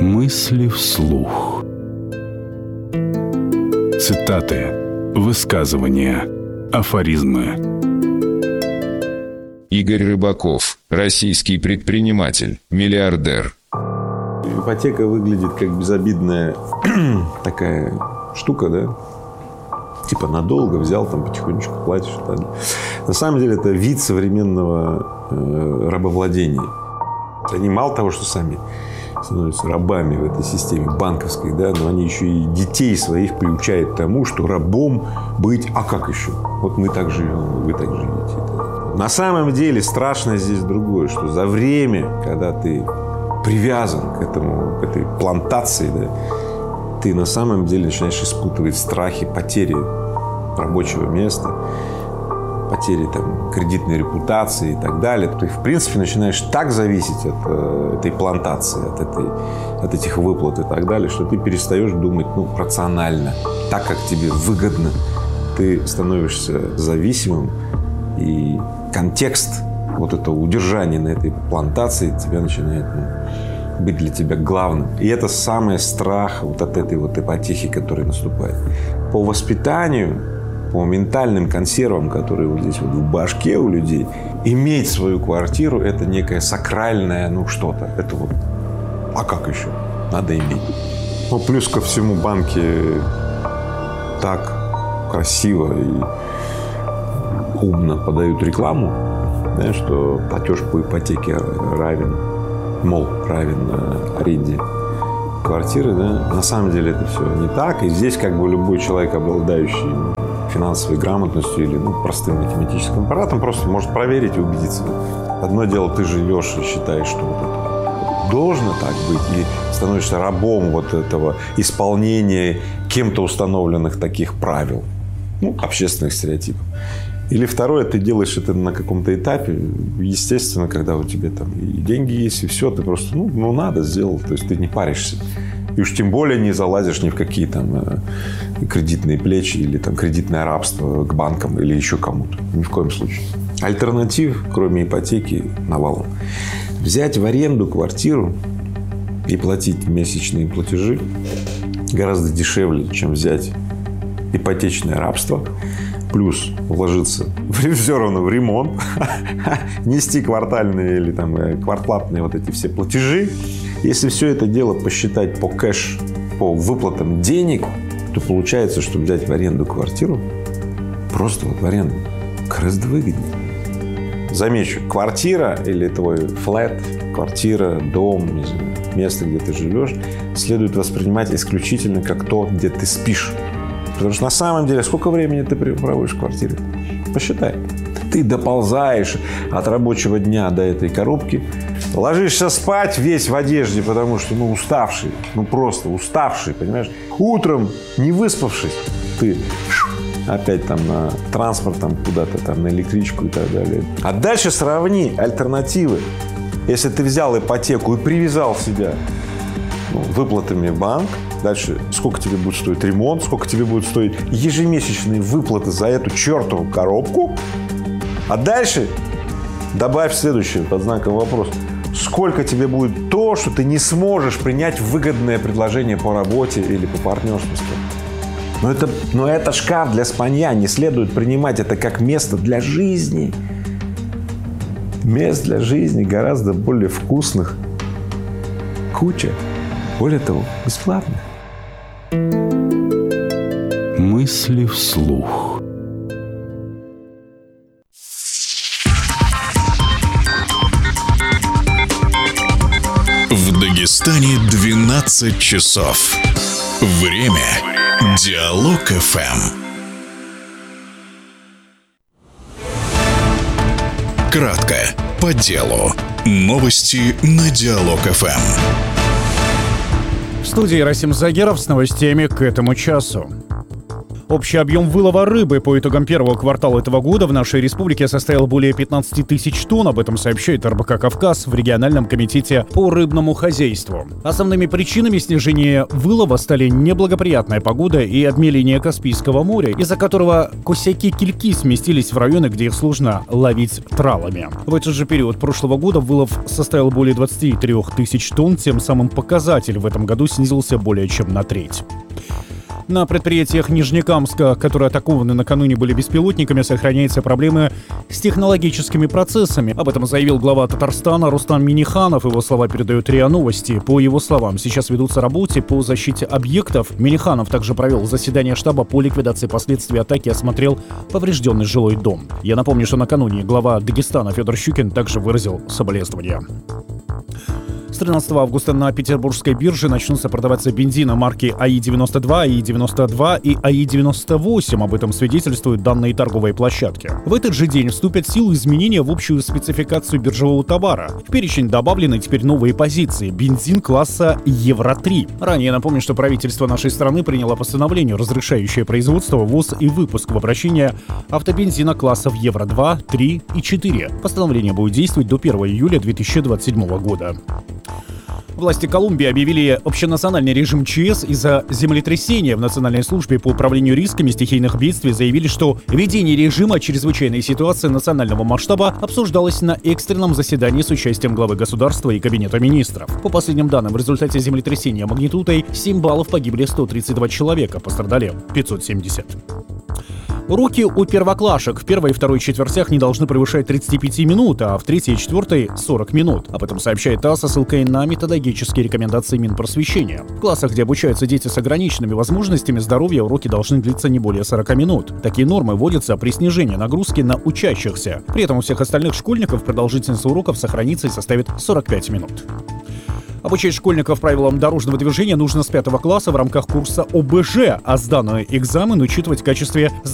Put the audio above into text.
Мысли вслух. Цитаты, высказывания, афоризмы. Игорь Рыбаков, российский предприниматель, миллиардер. Ипотека выглядит как безобидная такая штука, да? Типа надолго взял, там потихонечку платишь. На самом деле это вид современного рабовладения. Они мало того, что сами становятся рабами в этой системе банковской, да, но они еще и детей своих приучают к тому, что рабом быть, а как еще? Вот мы так живем, вы так живете. На самом деле страшно здесь другое, что за время, когда ты привязан к этой плантации, да, ты на самом деле начинаешь испытывать страхи потери рабочего места, потери там, кредитной репутации и так далее. Ты, в принципе, начинаешь так зависеть от этой плантации, от этих выплат и так далее, что ты перестаешь думать рационально, так, как тебе выгодно. Ты становишься зависимым, и контекст вот этого удержания на этой плантации тебя начинает быть для тебя главным. И это самый страх вот от этой вот ипотеки, которая наступает. По воспитанию, по ментальным консервам, которые вот здесь вот в башке у людей, иметь свою квартиру – это некое сакральное, что-то. Это вот, а как еще? Надо иметь. Плюс ко всему банки так красиво и умно подают рекламу, да, что платеж по ипотеке равен аренде квартиры, да. На самом деле это все не так. И здесь любой человек, обладающий финансовой грамотностью или простым математическим аппаратом, просто может проверить и убедиться. Одно дело, ты живешь и считаешь, что вот это должно так быть, и становишься рабом вот этого исполнения кем-то установленных таких правил, общественных стереотипов. Или второе, ты делаешь это на каком-то этапе, естественно, когда у тебя там и деньги есть, и все, ты просто, надо, сделал, то есть ты не паришься. И уж тем более не залазишь ни в какие там кредитные плечи или там кредитное рабство к банкам или еще кому-то. Ни в коем случае. Альтернатив, кроме ипотеки, навалом. Взять в аренду квартиру и платить месячные платежи гораздо дешевле, чем взять ипотечное рабство, плюс вложиться все равно в ремонт, нести квартальные или там квартплатные вот эти все платежи. Если все это дело посчитать по кэш, по выплатам денег, то получается, что взять в аренду квартиру, просто в аренду, гораздо выгоднее. Замечу, квартира или твой флэт, квартира, дом, место, где ты живешь, следует воспринимать исключительно как то, где ты спишь. Потому что на самом деле, сколько времени ты проводишь в квартире? Посчитай. Ты доползаешь от рабочего дня до этой коробки, ложишься спать весь в одежде, потому что, уставший, просто уставший, понимаешь? Утром, не выспавшись, ты опять там на транспорт, там куда-то, там на электричку и так далее. А дальше сравни альтернативы. Если ты взял ипотеку и привязал себя выплатами в банк, дальше сколько тебе будет стоить ремонт, сколько тебе будет стоить ежемесячные выплаты за эту чертову коробку. А дальше добавь следующее под знаком вопроса. Сколько тебе будет то, что ты не сможешь принять выгодное предложение по работе или по партнерству с кем-то. Но это шкаф для спанья. Не следует принимать это как место для жизни. Мест для жизни гораздо более вкусных. Куча. Более того, бесплатно. Мысли вслух. В Дагестане 12 часов. Время Диалог ФМ. Кратко, по делу. Новости на Диалог ФМ. В студии Расим Загеров с новостями к этому часу. Общий объем вылова рыбы по итогам первого квартала этого года в нашей республике составил более 15 тысяч тонн. Об этом сообщает РБК «Кавказ» в региональном комитете по рыбному хозяйству. Основными причинами снижения вылова стали неблагоприятная погода и обмеление Каспийского моря, из-за которого косяки-кильки сместились в районы, где их сложно ловить тралами. В этот же период прошлого года вылов составил более 23 тысяч тонн, тем самым показатель в этом году снизился более чем на треть. На предприятиях Нижнекамска, которые атакованы накануне были беспилотниками, сохраняются проблемы с технологическими процессами. Об этом заявил глава Татарстана Рустам Минниханов. Его слова передают РИА Новости. По его словам, сейчас ведутся работы по защите объектов. Минниханов также провел заседание штаба по ликвидации последствий атаки и осмотрел поврежденный жилой дом. Я напомню, что накануне глава Дагестана Федор Щукин также выразил соболезнования. С 13 августа на Петербургской бирже начнутся продаваться бензины марки АИ-92, АИ-92 и АИ-98. Об этом свидетельствуют данные торговой площадки. В этот же день вступят в силу изменения в общую спецификацию биржевого товара. В перечень добавлены теперь новые позиции – бензин класса Евро-3. Ранее напомню, что правительство нашей страны приняло постановление, разрешающее производство, ввоз и выпуск в обращение автобензина классов Евро-2, 3 и 4. Постановление будет действовать до 1 июля 2027 года. Власти Колумбии объявили общенациональный режим ЧС из-за землетрясения. В Национальной службе по управлению рисками стихийных бедствий заявили, что введение режима чрезвычайной ситуации национального масштаба обсуждалось на экстренном заседании с участием главы государства и кабинета министров. По последним данным, в результате землетрясения магнитудой 7 баллов погибли 132 человека, пострадали 570. Уроки у первоклашек в первой и второй четвертях не должны превышать 35 минут, а в третьей и четвертой — 40 минут. Об этом сообщает ТАСС со ссылкой на методологические рекомендации Минпросвещения. В классах, где обучаются дети с ограниченными возможностями здоровья, уроки должны длиться не более 40 минут. Такие нормы вводятся при снижении нагрузки на учащихся. При этом у всех остальных школьников продолжительность уроков сохранится и составит 45 минут. Обучать школьников правилам дорожного движения нужно с 5 класса в рамках курса ОБЖ, а сданный экзамен учитывать в качестве